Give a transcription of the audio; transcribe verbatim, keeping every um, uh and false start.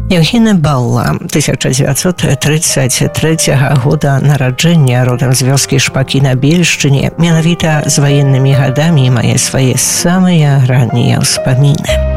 Еўгена Балла, тысяча девятьсот тридцать третьего года нараджэння, родам з вёскі Шпакі на Бельшчыне, менавіта з ваеннымі гадамі мае свае самыя раннія ўспаміны.